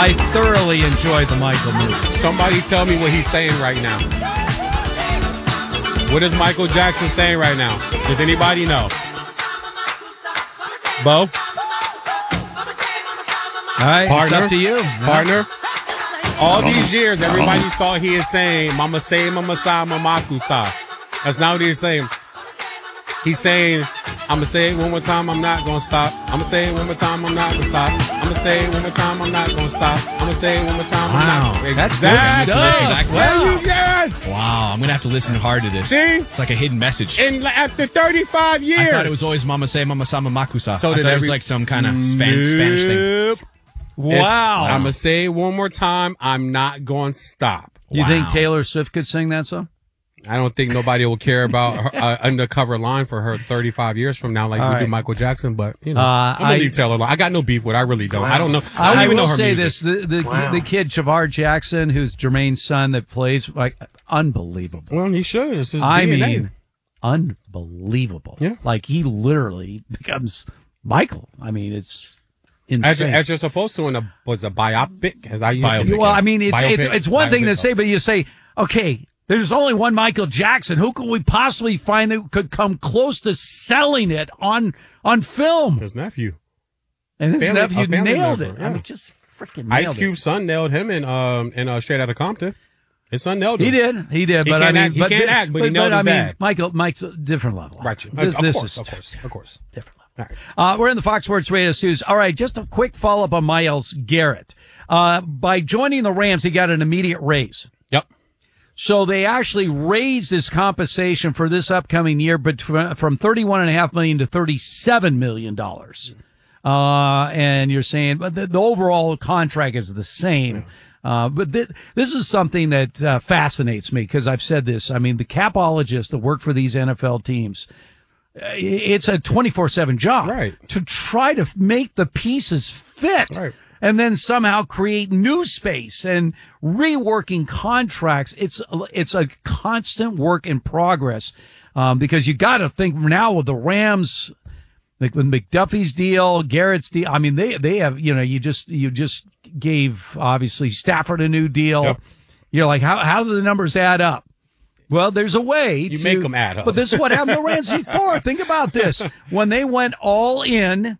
I thoroughly enjoyed the Michael movie. Somebody tell me what he's saying right now. What is Michael Jackson saying right now? Does anybody know? Bo? All right, Partner? it's up to you. Partner? All these years, everybody thought he is saying, Mama say, Mama sa, Mama kusa. That's not what he's saying. He's saying, I'm going to say it one more time, I'm not going to stop. I'm going to say it one more time, I'm not going to stop. I'm going to say it one more time, I'm not going to stop. I'm going to say it one more time, I'm not going to That's Exactly. good Listen back to stuff. this. Yes. Wow, I'm going to have to listen hard to this. See? It's like a hidden message. And after 35 years. I thought it was always Mama say, Mama sama makusa. So I did thought it was every- like some kind of Spanish thing. Nope. Wow. I'm going to say it one more time, I'm not going to stop. You think Wow. Taylor Swift could sing that song? I don't think nobody will care about her undercover line for her 35 years from now, like All we right. do Michael Jackson. But you know, I- I'm gonna leave Taylor alone. I got no beef with. I really don't. I don't know. I don't even know will her say music. this: the kid Shavar Jackson, who's Jermaine's son, that plays like unbelievable. Well, he should. It's his I DNA. mean, unbelievable. Yeah. Like he literally becomes Michael. I mean, it's insane. as you're supposed to in a biopic. As I Biopic. Well, I mean, Biopic. it's one thing to Biopic. say, but you say, okay, there's only one Michael Jackson. Who could we possibly find that could come close to selling it on film? His nephew, And his family- nephew a family nailed member, it. yeah. I mean, just freaking nailed Ice it. Cube's son nailed him in Straight Outta Compton. His son nailed him. He did. He But can't I mean, act- he can't act, but he nailed I his mean, dad. Mike's a different level. Right. This is Of course. different level. All right. We're in the Fox Sports Radio studios. All right, just a quick follow-up on Myles Garrett. By joining the Rams, he got an immediate raise. Yep. So they actually raised his compensation for this upcoming year from $31.5 million to $37 million. And you're saying, but the overall contract is the same. But this is something that fascinates me because I've said this. I mean, the capologists that work for these NFL teams, it's a 24/7 job, Right. to try to make the pieces fit. Right. And then somehow create new space and reworking contracts. It's a constant work in progress. Because you got to think now with the Rams, like with McDuffie's deal, Garrett's deal. I mean, they have, you just gave obviously Stafford a new deal. Yep. You're like, how do the numbers add up? Well, there's a way You to make 'em add up. But this is what happened to the Rams before. Think about this. When they went all in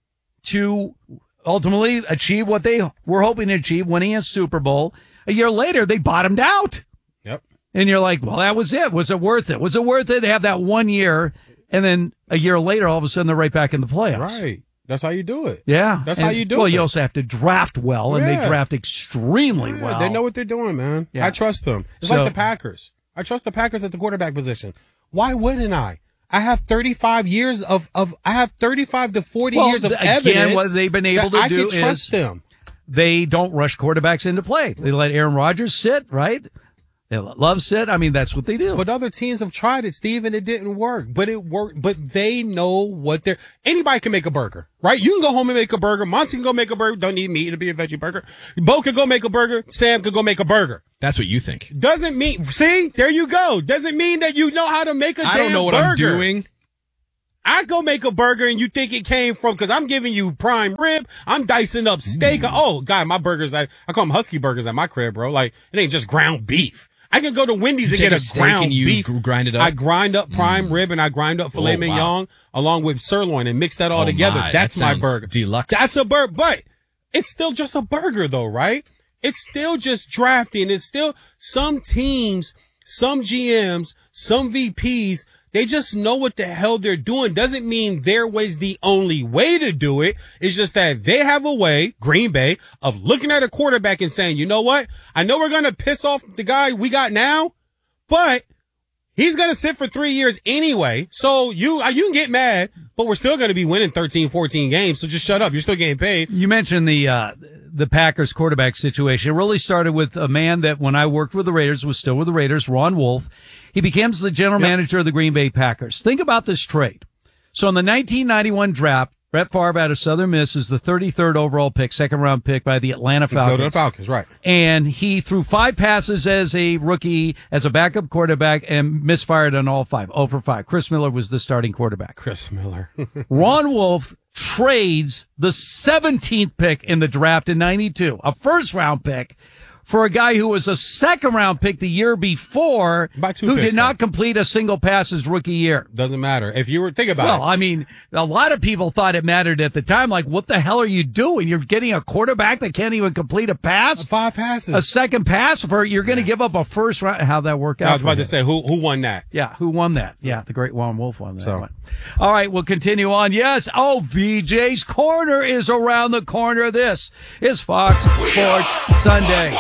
to ultimately achieve what they were hoping to achieve, winning a Super Bowl, a year later, they bottomed out. Yep. And you're like, well, that was it. Was it worth it? Was it worth it to have that 1 year? And then a year later, all of a sudden, they're right back in the playoffs. Right. That's how you do it. Yeah. That's how you do well, it. you also have to draft well, and they Yeah. draft extremely Yeah, well. They know what they're doing, man. Yeah. I trust them. It's So- like the Packers. I trust the Packers at the quarterback position. Why wouldn't I? I have 35 years I have 35 to 40 Well, years of again, evidence. what they've been able that to do I can trust is- them. They don't rush quarterbacks into play. They let Aaron Rodgers sit, right? They let Love sit. I mean, that's what they do. But other teams have tried it, Steve, and it didn't work. But it worked. But they know what they're. Anybody can make a burger, right? You can go home and make a burger. Monty can go make a burger. Don't need meat to be a veggie burger. Bo can go make a burger. Sam can go make a burger. That's what you think. Doesn't mean. See, there you go. Doesn't mean that you know how to make a damn I don't know what burger. I'm doing. I go make a burger and you think it came from, cause I'm giving you prime rib. I'm dicing up steak. Oh, God, my burgers, I call them husky burgers at my crib, bro. Like, it ain't just ground beef. I can go to Wendy's You and take get a a steak ground and you beef. grind it up? I grind up prime rib and I grind up filet Oh, wow. mignon along with sirloin and mix that all Oh, together. my. That's That my sounds burger. deluxe. That's a burger, but it's still just a burger though, right? It's still just drafting. It's still some teams, some GMs, some VPs, they just know what the hell they're doing. Doesn't mean their way's the only way to do it. It's just that they have a way, Green Bay, of looking at a quarterback and saying, you know what? I know we're going to piss off the guy we got now, but he's going to sit for 3 years anyway. So you can get mad, but we're still going to be winning 13, 14 games. So just shut up. You're still getting paid. You mentioned the Packers quarterback situation. It really started with a man that when I worked with the Raiders was still with the Raiders, Ron Wolf. He becomes the general manager of the Green Bay Packers. Think about this trade. So in the 1991 draft, Brett Favre out of Southern Miss is the 33rd overall pick, second round pick by the Atlanta Falcons. Go to the Falcons, right. And he threw 5 passes as a rookie, as a backup quarterback, and misfired on all 5. 0 for 5. Chris Miller was the starting quarterback. Chris Miller. Ron Wolf trades the 17th pick in the draft in 92, a first-round pick, for a guy who was a second-round pick the year before, By 2 who picks, did not complete a single pass his rookie year. Doesn't matter. If you were, think about it. Well, I mean, a lot of people thought it mattered at the time. Like, what the hell are you doing? You're getting a quarterback that can't even complete a pass? 5 passes. A second pass for, you're going to give up a first round. How'd that work out? I was about for to you? say, who won that? Yeah, who won that? Yeah, the great Juan Wolf won that So. one. All right, we'll continue on. Yes. Oh, VJ's Corner is around the corner. This is Fox Sports Sunday.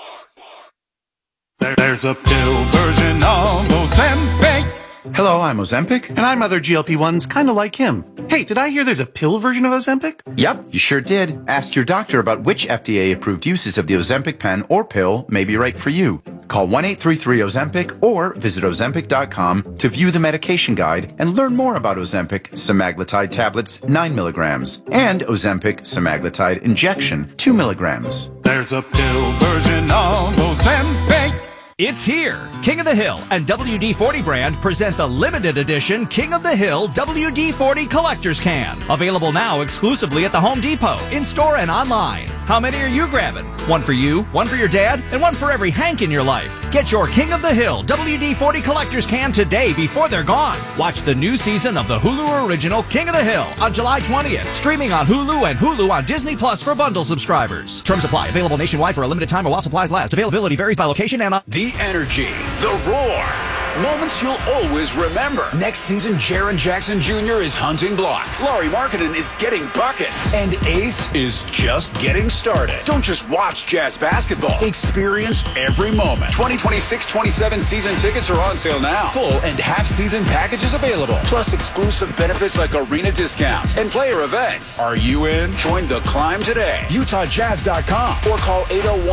There's a pill version of Ozempic. Hello, I'm Ozempic. And I'm other GLP-1s kind of like him. Hey, did I hear there's a pill version of Ozempic? Yep, you sure did. Ask your doctor about which FDA-approved uses of the Ozempic pen or pill may be right for you. Call 1-833-OZEMPIC or visit Ozempic.com to view the medication guide and learn more about Ozempic semaglutide tablets 9 milligrams and Ozempic semaglutide injection 2 milligrams. There's a pill version of Ozempic. It's here. King of the Hill and WD-40 brand present the limited edition King of the Hill WD-40 Collector's Can. Available now exclusively at the Home Depot, in-store and online. How many are you grabbing? One for you, one for your dad, and one for every Hank in your life. Get your King of the Hill WD-40 Collector's Can today before they're gone. Watch the new season of the Hulu original King of the Hill on July 20th. Streaming on Hulu and Hulu on Disney Plus for bundle subscribers. Terms apply. Available nationwide for a limited time or while supplies last. Availability varies by location and The energy, the roar, moments you'll always remember. Next season, Jaren Jackson Jr. is hunting blocks. Laurie Markkinen is getting buckets. And Ace is just getting started. Don't just watch Jazz basketball. Experience every moment. 2026-27 season tickets are on sale now. Full and half-season packages available. Plus exclusive benefits like arena discounts and player events. Are you in? Join the climb today. UtahJazz.com or call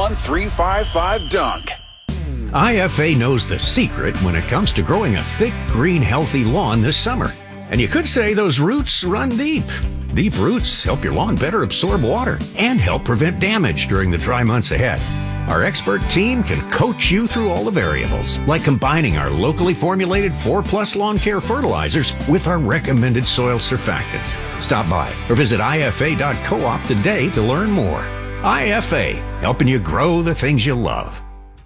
801-355-DUNK. IFA knows the secret when it comes to growing a thick, green, healthy lawn this summer. And you could say those roots run deep. Deep roots help your lawn better absorb water and help prevent damage during the dry months ahead. Our expert team can coach you through all the variables, like combining our locally formulated 4+ lawn care fertilizers with our recommended soil surfactants. Stop by or visit IFA.coop today to learn more. IFA, helping you grow the things you love.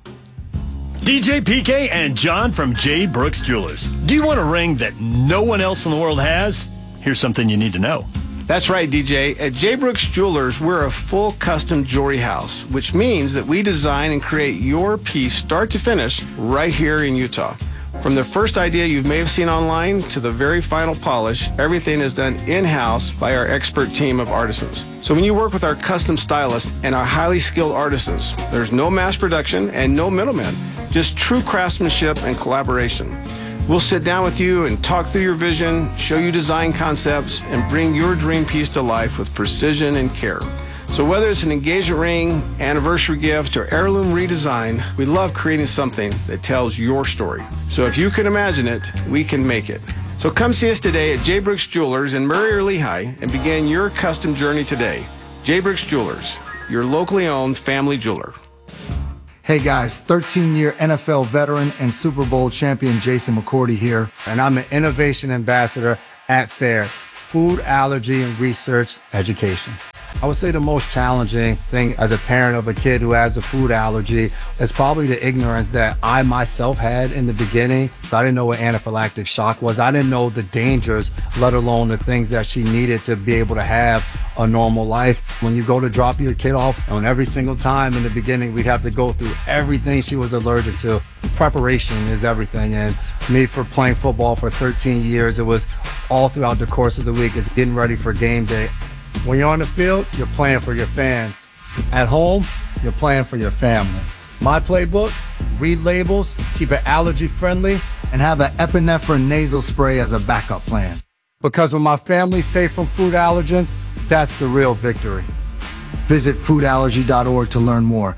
DJ PK and John from J. Brooks Jewelers. Do you want a ring that no one else in the world has? Here's something you need to know. That's right, DJ. At J. Brooks Jewelers, we're a full custom jewelry house, which means that we design and create your piece start to finish right here in Utah. From the first idea you may have seen online to the very final polish, everything is done in-house by our expert team of artisans. So when you work with our custom stylists and our highly skilled artisans, there's no mass production and no middlemen, just true craftsmanship and collaboration. We'll sit down with you and talk through your vision, show you design concepts, and bring your dream piece to life with precision and care. So whether it's an engagement ring, anniversary gift, or heirloom redesign, we love creating something that tells your story. So if you can imagine it, we can make it. So come see us today at J. Brooks Jewelers in Murray or Lehigh and begin your custom journey today. J. Brooks Jewelers, your locally owned family jeweler. Hey guys, 13-year NFL veteran and Super Bowl champion Jason McCourty here, and I'm an innovation ambassador at FAIR, Food Allergy and Research Education. I would say the most challenging thing as a parent of a kid who has a food allergy is probably the ignorance that I myself had in the beginning. I didn't know what anaphylactic shock was. I didn't know the dangers, let alone the things that she needed to be able to have a normal life. When you go to drop your kid off, and every single time in the beginning, we'd have to go through everything she was allergic to. Preparation is everything. And me, for playing football for 13 years, it was all throughout the course of the week. It's getting ready for game day. When you're on the field, you're playing for your fans. At home, you're playing for your family. My playbook, read labels, keep it allergy friendly, and have an epinephrine nasal spray as a backup plan. Because when my family's safe from food allergens, that's the real victory. Visit foodallergy.org to learn more.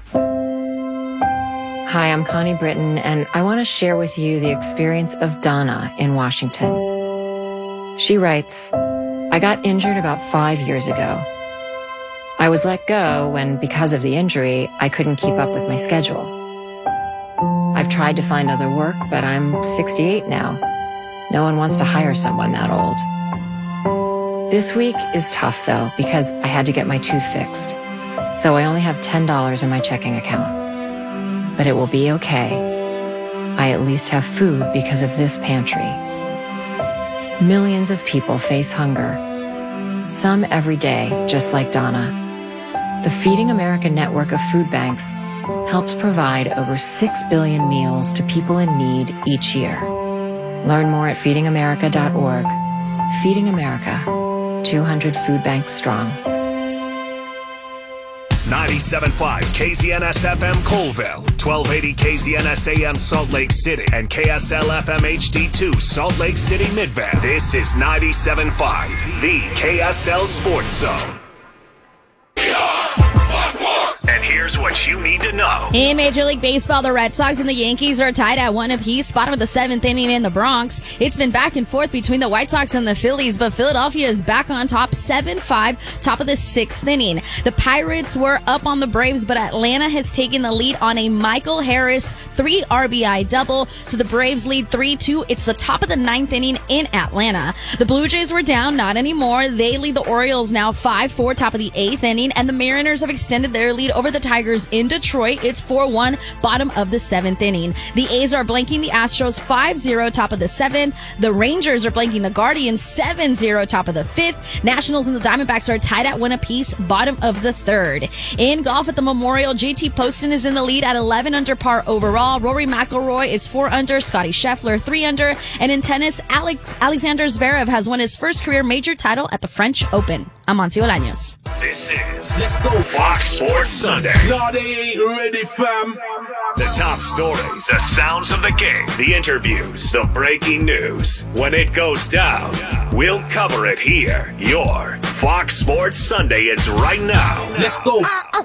Hi, I'm Connie Britton, and I want to share with you the experience of Donna in Washington. She writes, I got injured about 5 years ago. I was let go when, because of the injury, I couldn't keep up with my schedule. I've tried to find other work, but I'm 68 now. No one wants to hire someone that old. This week is tough, though, because I had to get my tooth fixed. So I only have $10 in my checking account. But it will be okay. I at least have food because of this pantry. Millions of people face hunger. Some every day, just like Donna. The Feeding America network of food banks helps provide over 6 billion meals to people in need each year. Learn more at feedingamerica.org. Feeding America, 200 food banks strong. 97.5 KZNS FM Colville, 1280 KZNS AM Salt Lake City, and KSL FM HD2 Salt Lake City Midvale. This is 97.5, the KSL Sports Zone. And here's what you need to know. In Major League Baseball, the Red Sox and the Yankees are tied at 1 apiece, bottom of the 7th inning in the Bronx. It's been back and forth between the White Sox and the Phillies, but Philadelphia is back on top, 7-5, top of the 6th inning. The Pirates were up on the Braves, but Atlanta has taken the lead on a Michael Harris 3 RBI double, so the Braves lead 3-2. It's the top of the 9th inning in Atlanta. The Blue Jays were down, not anymore. They lead the Orioles now 5-4, top of the 8th inning, and the Mariners have extended their lead over the Tigers in Detroit. It's 4-1, bottom of the 7th inning. The A's are blanking the Astros 5-0, top of the 7th. The Rangers are blanking the Guardians 7-0, top of the 5th. Nationals and the Diamondbacks are tied at 1 apiece, bottom of the 3rd. In golf at the Memorial, JT Poston is in the lead at 11 under par overall. Rory McIlroy is 4 under, Scotty Scheffler 3 under, and in tennis, Alexander Zverev has won his first career major title at the French Open. I'm Monty Olaños. This is Fox Sports Sunday. No, they ain't ready, fam. The top stories, the sounds of the game, the interviews, the breaking news. When it goes down, we'll cover it here. Your Fox Sports Sunday is right now. Let's go.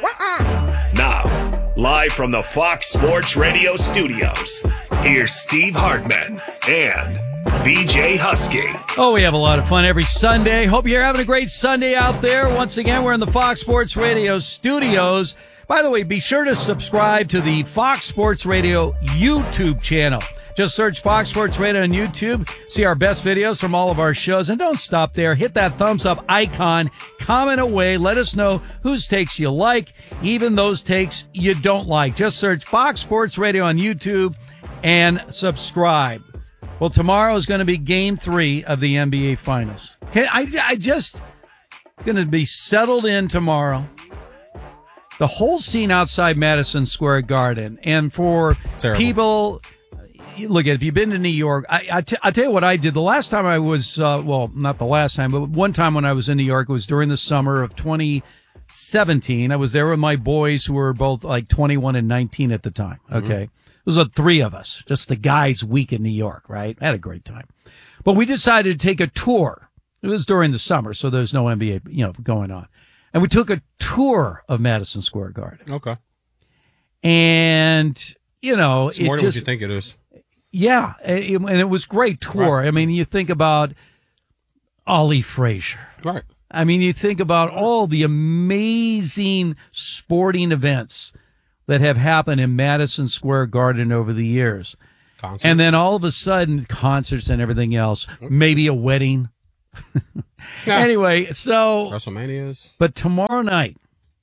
Now, live from the Fox Sports Radio studios, here's Steve Hartman and BJ Husky. Oh, we have a lot of fun every Sunday. Hope you're having a great Sunday out there. Once again, we're in the Fox Sports Radio studios. By the way, be sure to subscribe to the Fox Sports Radio YouTube channel. Just search Fox Sports Radio on YouTube. See our best videos from all of our shows. And don't stop there. Hit that thumbs up icon. Comment away. Let us know whose takes you like, even those takes you don't like. Just search Fox Sports Radio on YouTube and subscribe. Well, tomorrow is going to be Game 3 of the NBA Finals. Okay, I just going to be settled in tomorrow. The whole scene outside Madison Square Garden, and for people, look, if you've been to New York, I'll tell you what I did. The last time I was, well, not the last time, but one time when I was in New York, it was during the summer of 2017. I was there with my boys who were both like 21 and 19 at the time. Okay. It was 3 of us, just the guys' week in New York, right? I had a great time. But we decided to take a tour. It was during the summer, so there's no NBA, going on. And we took a tour of Madison Square Garden. Okay. And, it's more than what you think it is. Yeah. And it was a great tour. Right. I mean, you think about Ollie Frazier. Right. I mean, you think about all the amazing sporting events that have happened in Madison Square Garden over the years. Concerts. And then all of a sudden, concerts and everything else, maybe a wedding. Anyway, so WrestleManias. But tomorrow night,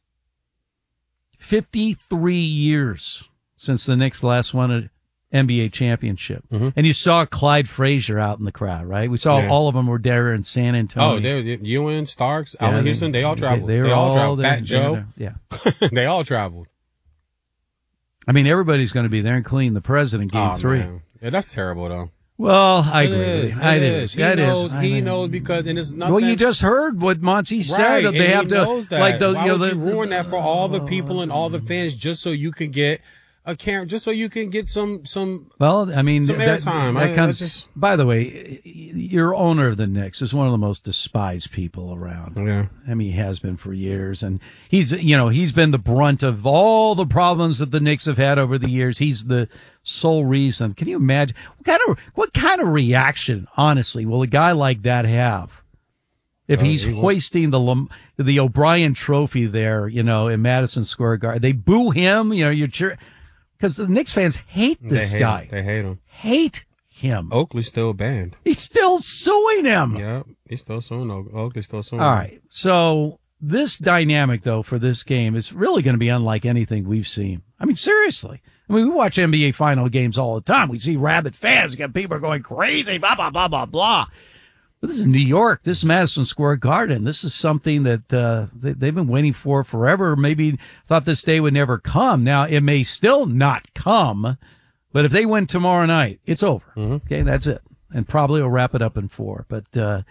53 years since the Knicks last won an NBA championship. And you saw Clyde Frazier out in the crowd, right? We saw all of them were there in San Antonio. Oh, they're Ewan, Starks, Allen Houston, they all traveled. They all traveled. there, Fat Joe. Yeah. They all traveled. I mean, everybody's going to be there, including the president, Game 3. Man. Yeah, that's terrible, though. Well, I agree. It is. He knows because, and it's nothing. Well, you just heard what Monty said. Right, That they have to, knows that. like, Why would you ruin that for all the people and all the fans just so you can get a camera, just so you can get some. Well, I mean, some airtime. That comes. By the way, your owner of the Knicks is one of the most despised people around. Yeah, I mean, he has been for years, and he's been the brunt of all the problems that the Knicks have had over the years. He's the sole reason. Can you imagine what kind of reaction, honestly, will a guy like that have if he's hoisting the O'Brien Trophy there, in Madison Square Garden? They boo him, you're cheering. Because the Knicks fans hate this guy. They hate him. Hate him. Oakley's still banned. He's still suing him. Yeah, he's still suing. Oakley's still suing. All right. So this dynamic, though, for this game is really going to be unlike anything we've seen. I mean, seriously. I mean, we watch NBA final games all the time. We see rabid fans. You got people going crazy, blah, blah, blah, blah, blah. But this is New York. This is Madison Square Garden. This is something that they've been waiting for forever. Maybe thought this day would never come. Now, it may still not come, but if they win tomorrow night, it's over. Okay, that's it. And probably will wrap it up in 4. But can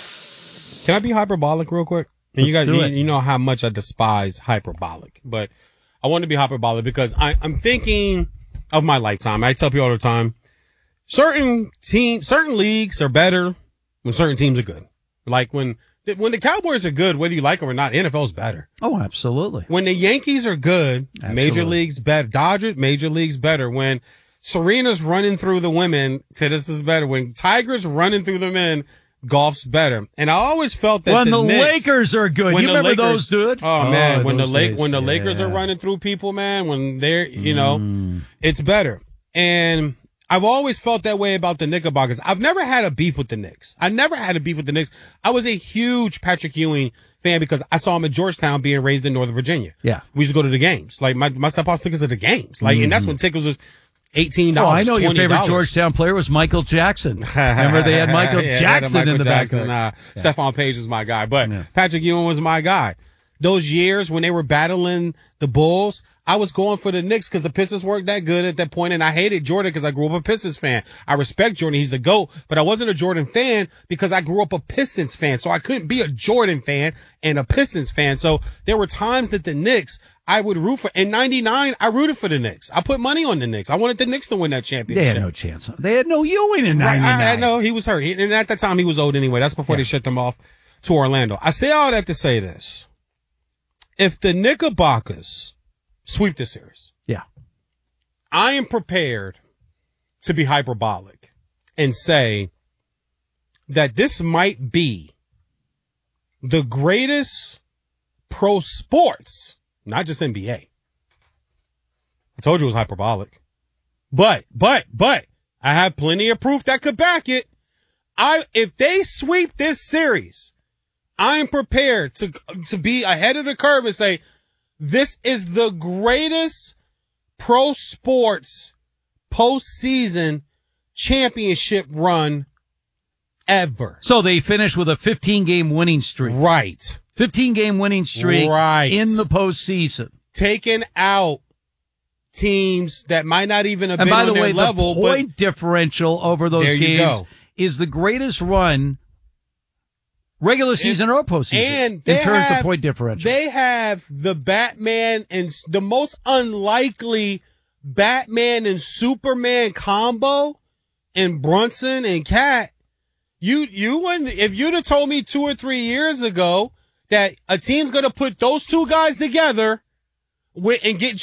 I be hyperbolic real quick? And you guys, you know how much I despise hyperbolic, but I want to be hyperbolic because I'm thinking of my lifetime. I tell people all the time, certain leagues are better when certain teams are good. Like when the Cowboys are good, whether you like them or not, NFL's better. Oh, absolutely. When the Yankees are good, Absolutely. Major League's better. Dodgers, Major League's better. When Serena's running through the women, this is better. When Tiger's running through the men, golf's better. And I always felt that when the Knicks, Lakers are good. You remember those, dude? Oh, man. When the days. Lakers are running through people, man, when they're, it's better. And I've always felt that way about the Knickerbockers. I've never had a beef with the Knicks. I was a huge Patrick Ewing fan because I saw him at Georgetown being raised in Northern Virginia. Yeah. We used to go to the games. Like my stepfather took us to the games. Like, and that's when tickets was $18. Oh, I know $20. your favorite Georgetown player was Michael Jackson. Remember they had Michael Jackson in the background. Stephon Page was my guy, but Patrick Ewing was my guy. Those years when they were battling the Bulls, I was going for the Knicks because the Pistons weren't that good at that point, and I hated Jordan because I grew up a Pistons fan. I respect Jordan. He's the GOAT, but I wasn't a Jordan fan because I grew up a Pistons fan, so I couldn't be a Jordan fan and a Pistons fan. So there were times that the Knicks I would root for. In 99, I rooted for the Knicks. I put money on the Knicks. I wanted the Knicks to win that championship. They had no chance. They had no Ewing in 99. I know he was hurt. And at that time, he was old anyway. That's before they shipped him off to Orlando. I say all that to say this. If the Knickerbockers sweep this series, I am prepared to be hyperbolic and say that this might be the greatest pro sports, not just NBA. I told you it was hyperbolic. But I have plenty of proof that could back it. If they sweep this series, I'm prepared to be ahead of the curve and say, this is the greatest pro sports postseason championship run ever. So they finished with a 15-game winning streak. Right. 15-game winning streak in the postseason. Taking out teams that might not even have and been by on the their way, level. The point differential over those games is the greatest run regular season or postseason and in terms of point differential. They have the Batman and the most unlikely Batman and Superman combo in Brunson and Cat. You wouldn't, if you'd have told me 2 or 3 years ago that a team's gonna put those two guys together and get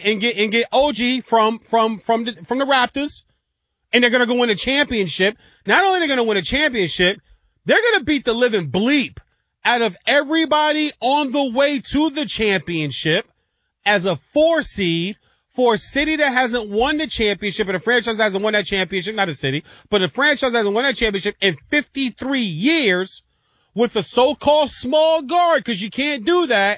OG from the Raptors, and they're gonna go win a championship. Not only are they gonna win a championship, they're going to beat the living bleep out of everybody on the way to the championship as a 4 seed for a city that hasn't won the championship and a franchise that hasn't won that championship, not a city, but a franchise that hasn't won that championship in 53 years with a so-called small guard, because you can't do that,